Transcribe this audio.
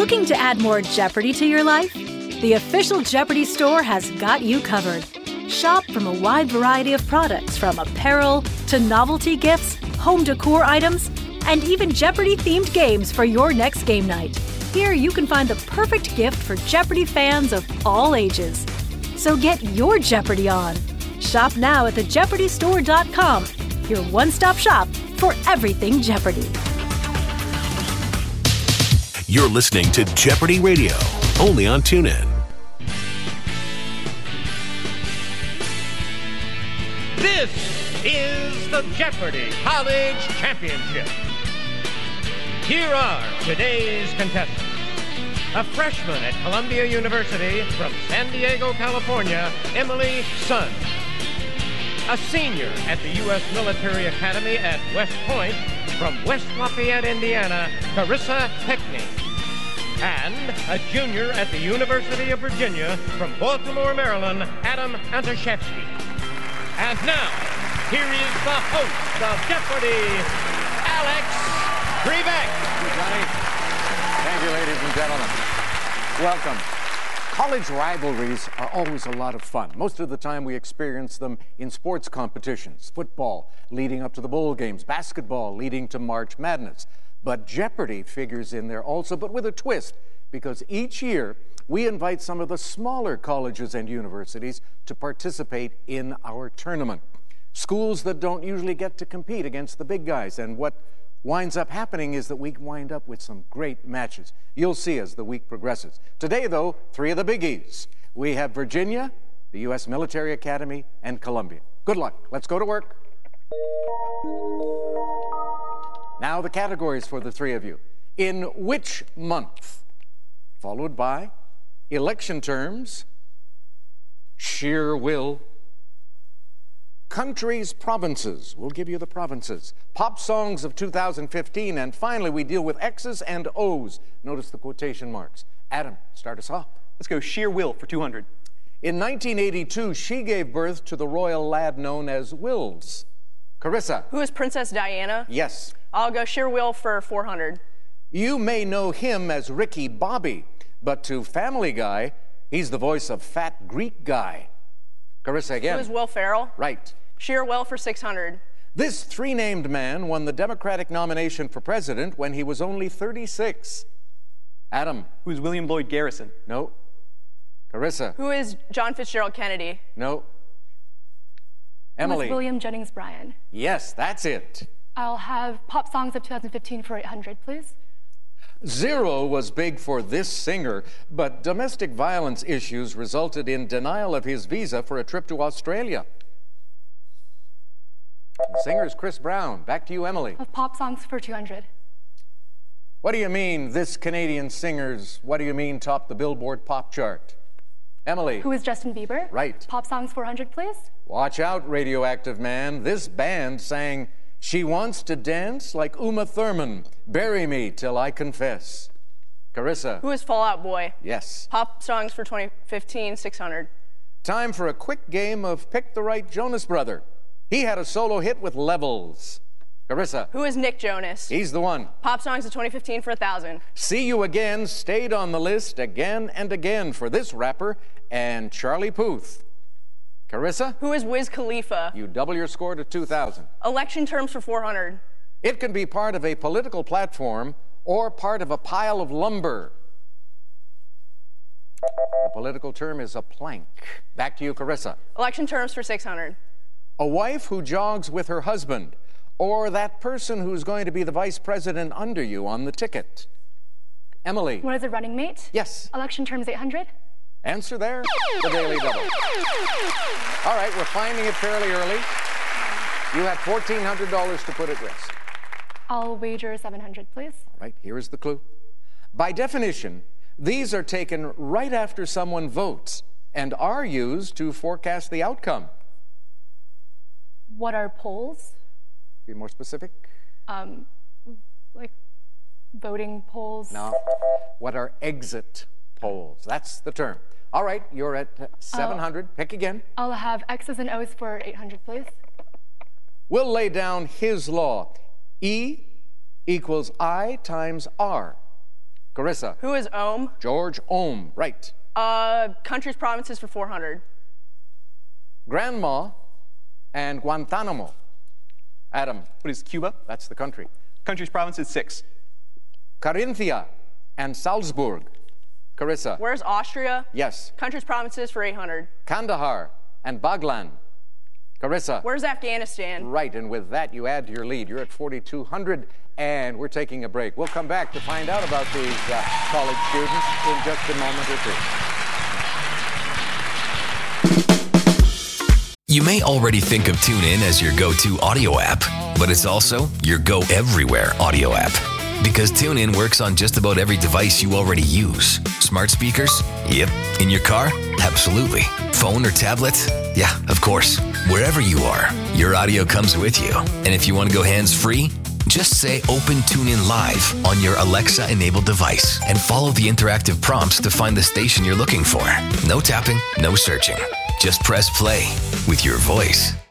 Looking to add more Jeopardy to your life? The official Jeopardy store has got you covered. Shop from a wide variety of products, from apparel to novelty gifts, home decor items, and even Jeopardy-themed games for your next game night. Here you can find the perfect gift for Jeopardy fans of all ages. So get your Jeopardy on. Shop now at thejeopardystore.com, your one-stop shop for everything Jeopardy. You're listening to Jeopardy Radio, only on TuneIn. This is the Jeopardy College Championship. Here are today's contestants. A freshman at Columbia University from San Diego, California, Emily Sun. A senior at the U.S. Military Academy at West Point from West Lafayette, Indiana, Carissa Peckney. And a junior at the University of Virginia from Baltimore, Maryland, Adam Antoshevsky. And now, here is the host of Jeopardy, Alex Trebek. Johnny. Thank you, ladies and gentlemen. Welcome. College rivalries are always a lot of fun. Most of the time we experience them in sports competitions, football leading up to the bowl games, basketball leading to March Madness. But Jeopardy figures in there also, but with a twist, because each year we invite some of the smaller colleges and universities to participate in our tournament. Schools that don't usually get to compete against the big guys. And what winds up happening is that we wind up with some great matches. You'll see as the week progresses. Today, though, three of the biggies. We have Virginia, the U.S. Military Academy, and Columbia. Good luck. Let's go to work. Now the categories for the three of you. In which month? Followed by election terms, sheer will, countries, provinces. We'll give you the provinces. Pop songs of 2015. And finally, we deal with X's and O's. Notice the quotation marks. Adam, start us off. Let's go sheer will for 200. In 1982, she gave birth to the royal lad known as Wills. Carissa. Who is Princess Diana? Yes. I'll go sheer will for 400. You may know him as Ricky Bobby, but to Family Guy, he's the voice of Fat Greek Guy. Carissa again. Who is Will Ferrell? Right. Sheer will for 600. This three-named man won the Democratic nomination for president when he was only 36. Adam. Who is William Lloyd Garrison? No. Carissa. Who is John Fitzgerald Kennedy? No. Emily. William Jennings Bryan. Yes, that's it. I'll have pop songs of 2015 for 800, please. Zero was big for this singer, but domestic violence issues resulted in denial of his visa for a trip to Australia. The singer's Chris Brown. Back to you, Emily. Of pop songs for 200. What do you mean, this Canadian singer's, what do you mean, top the Billboard pop chart? Emily. Who is Justin Bieber? Right. Pop songs 400, please. Watch out, radioactive man. This band sang She Wants to Dance Like Uma Thurman. Bury Me Till I Confess. Carissa. Who is Fall Out Boy? Yes. Pop songs for 2015, 600. Time for a quick game of Pick the Right Jonas Brother. He had a solo hit with Levels. Carissa. Who is Nick Jonas? He's the one. Pop songs of 2015 for 1,000. See You Again stayed on the list again and again for this rapper and Charlie Puth. Carissa. Who is Wiz Khalifa? You double your score to 2,000. Election terms for 400. It can be part of a political platform or part of a pile of lumber. The political term is a plank. Back to you, Carissa. Election terms for 600. A wife who jogs with her husband, or that person who's going to be the vice president under you on the ticket. Emily. What is a running mate? Yes. Election terms 800. Answer there, the Daily Double. All right, we're finding it fairly early. You have $1,400 to put at risk. I'll wager 700, please. All right, here is the clue. By definition, these are taken right after someone votes and are used to forecast the outcome. What are polls? Be more specific. Like voting polls? No. What are exit polls? That's the term. All right, you're at 700. Pick again. I'll have X's and O's for 800, please. We'll lay down his law. E equals I times R. Carissa. Who is Ohm? George Ohm. Right. Countries, provinces for 400. Grandma and Guantanamo. Adam. What is Cuba? That's the country. Countries, provinces, 6. Carinthia and Salzburg. Carissa. Where's Austria? Yes. Countries, provinces for 800. Kandahar and Baghlan. Carissa. Where's Afghanistan? Right, and with that, you add to your lead. You're at 4,200, and we're taking a break. We'll come back to find out about these college students in just a moment or two. You may already think of TuneIn as your go-to audio app, but it's also your go-everywhere audio app. Because TuneIn works on just about every device you already use. Smart speakers? Yep. In your car? Absolutely. Phone or tablet? Yeah, of course. Wherever you are, your audio comes with you. And if you want to go hands-free, just say Open TuneIn Live on your Alexa-enabled device and follow the interactive prompts to find the station you're looking for. No tapping, no searching. Just press play with your voice.